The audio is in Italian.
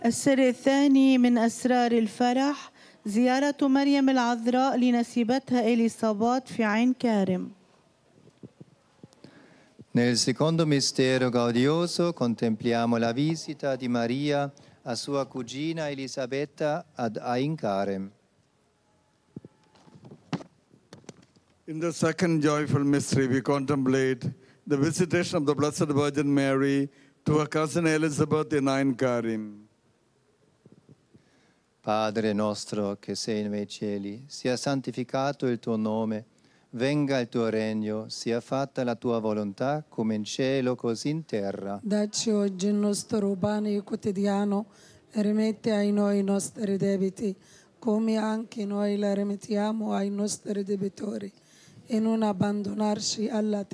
السر الثاني من أسرار الفرح زيارة مريم العذراء لنسيبتها إليصابات في عين كارم. Nel secondo mistero gaudioso contempliamo la visita di Maria a sua cugina Elisabetta ad Ain Karem. In the second joyful mystery, we contemplate the visitation of the Blessed Virgin Mary to her cousin Elizabeth in Ain Karim. Padre nostro che sei nei cieli, sia santificato il tuo nome, venga il tuo regno, sia fatta la tua volontà come in cielo così in terra. Dacci oggi il nostro pane quotidiano e rimetti ai noi i nostri debiti, come anche noi la rimettiamo ai nostri debitori, e non abbandonarci alla